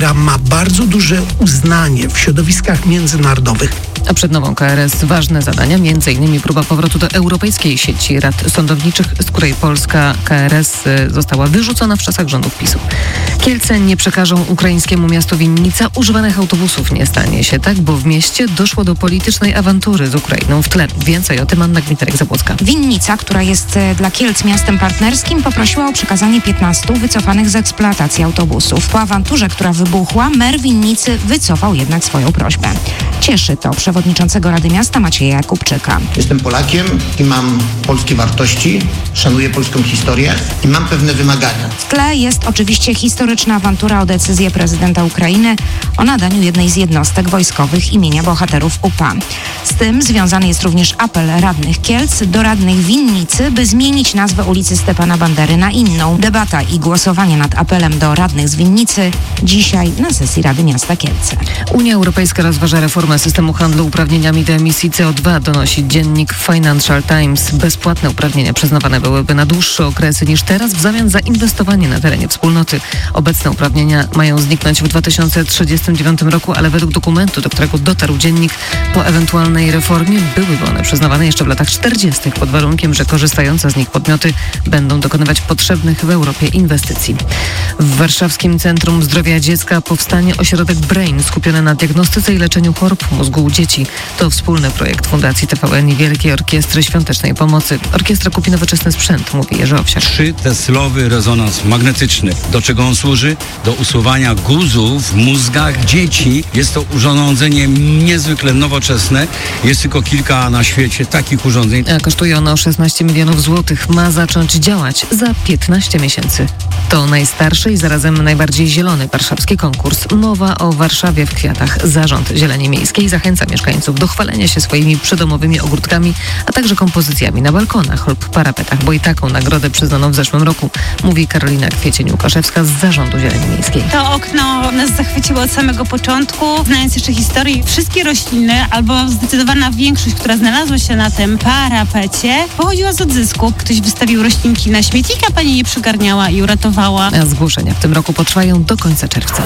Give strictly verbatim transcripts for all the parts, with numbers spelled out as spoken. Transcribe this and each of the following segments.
która ma bardzo duże uznanie w środowiskach międzynarodowych. A przed nową K R S ważne zadania, między innymi próba powrotu do Europejskiej Sieci Rad Sądowniczych, z której polska K R S została wyrzucona w czasach rządów PiSu. Kielce nie przekażą ukraińskiemu miastu Winnica używanych autobusów. Nie stanie się tak, bo w mieście doszło do politycznej awantury z Ukrainą w tle. Więcej o tym Anna Gmiterek-Zabłocka. Winnica, która jest dla Kielc miastem partnerskim, poprosiła o przekazanie piętnastu wycofanych z eksploatacji autobusów. Po awanturze, która wybuchła, mer Winnicy wycofał jednak swoją prośbę. Cieszy to przewodniczącego Rady Miasta Macieja Jakubczyka. Jestem Polakiem i mam polskie wartości, szanuję polską historię i mam pewne wymagania. W tle jest oczywiście historyczna awantura o decyzję prezydenta Ukrainy o nadaniu jednej z jednostek wojskowych imienia bohaterów U P A. Z tym związany jest również apel radnych Kielc do radnych Winnicy, by zmienić nazwę ulicy Stepana Bandery na inną. Debata i głosowanie nad apelem do radnych z Winnicy dzisiaj na sesji Rady Miasta Kielce. Unia Europejska rozważa reformę systemu handlu uprawnieniami do emisji C O dwa, donosi dziennik Financial Times. Bezpłatne uprawnienia przyznawane byłyby na dłuższe okresy niż teraz w zamian za inwestowanie na terenie wspólnoty. Obecne uprawnienia mają zniknąć w dwa tysiące trzydziestym dziewiątym roku, ale według dokumentu, do którego dotarł dziennik, po ewentualnej reformie byłyby one przyznawane jeszcze w latach czterdziestych pod warunkiem, że korzystające z nich podmioty będą dokonywać potrzebnych w Europie inwestycji. W Warszawskim Centrum Zdrowia Dziecka powstanie ośrodek Brain skupiony na diagnostyce i leczeniu chorób mózgu u dzieci. To wspólny projekt Fundacji T V N i Wielkiej Orkiestry Świątecznej Pomocy. Orkiestra kupi nowoczesny sprzęt, mówi Jerzy Owsiak. Trzyteslowy rezonans magnetyczny. Do czego on służy? Do usuwania guzów w mózgach dzieci. Jest to urządzenie niezwykle nowoczesne. Jest tylko kilka na świecie takich urządzeń. A kosztuje ono szesnaście milionów złotych. Ma zacząć działać za piętnaście miesięcy. To najstarszy i zarazem najbardziej zielony warszawski konkurs. Mowa o Warszawie w kwiatach. Zarząd Zieleni Miejskiej zachęca mieszkańców do chwalenia się swoimi przydomowymi ogródkami, a także kompozycjami na balkonach lub parapetach, bo i taką nagrodę przyznano w zeszłym roku, mówi Karolina Kwiecień-Łukaszewska z Zarządu Zieleni Miejskiej. To okno nas zachwyciło od samego początku. Znając jeszcze historię, wszystkie rośliny, albo zdecydowana większość, która znalazła się na tym parapecie, pochodziła z odzysku. Ktoś wystawił roślinki na śmietnik, a pani je przygarniała i uratowała. A zgłoszenia w tym roku potrwają do końca czerwca.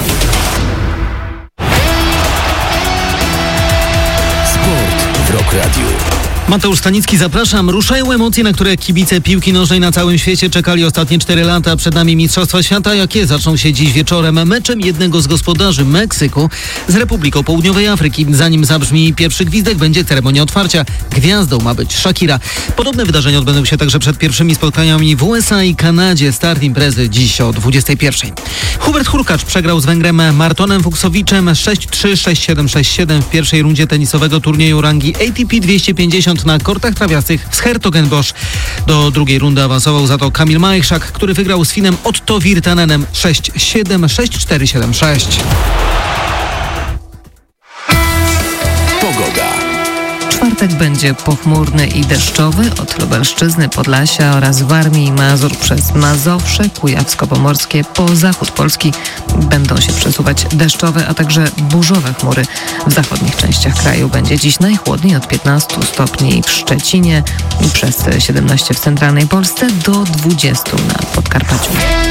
Sport w Rock Radio. Mateusz Stanicki, zapraszam. Ruszają emocje, na które kibice piłki nożnej na całym świecie czekali ostatnie cztery lata. Przed nami Mistrzostwa Świata, jakie zaczną się dziś wieczorem meczem jednego z gospodarzy Meksyku z Republiką Południowej Afryki. Zanim zabrzmi pierwszy gwizdek, będzie ceremonia otwarcia. Gwiazdą ma być Shakira. Podobne wydarzenia odbędą się także przed pierwszymi spotkaniami w U S A i Kanadzie. Start imprezy dziś o dwudziestej pierwszej. Hubert Hurkacz przegrał z Węgrem Martonem Fuksowiczem sześć trzy, sześć siedem, sześć siedem w pierwszej rundzie tenisowego turnieju rangi A T P dwieście pięćdziesiąt na kortach trawiastych z Hertogenbosch. Do drugiej rundy awansował za to Kamil Majchrzak, który wygrał z Finem Otto Virtanenem sześć siedem, sześć cztery, siedem sześć. Pogoda. Czwartek będzie pochmurny i deszczowy od Lubelszczyzny, Podlasia oraz Warmii i Mazur przez Mazowsze, Kujawsko-Pomorskie po zachód Polski będą się przesuwać deszczowe, a także burzowe chmury. W zachodnich częściach kraju będzie dziś najchłodniej od piętnastu stopni w Szczecinie, przez siedemnaście w centralnej Polsce do dwudziestu na Podkarpaciu.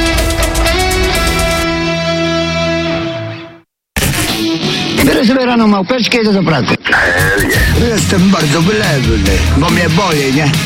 Biorę sobie rano małpeczkę i idę do pracy. Jestem bardzo wylewny, bo mnie boli, nie?